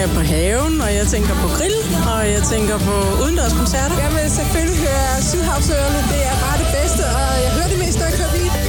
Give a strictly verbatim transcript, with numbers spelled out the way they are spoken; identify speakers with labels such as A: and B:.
A: jeg på haven, og jeg tænker på grill, og jeg tænker på udendørskoncerter.
B: Jeg vil selvfølgelig høre Sydhavsøerne. Det er bare det bedste, og jeg hører det mest, når jeg kører bil.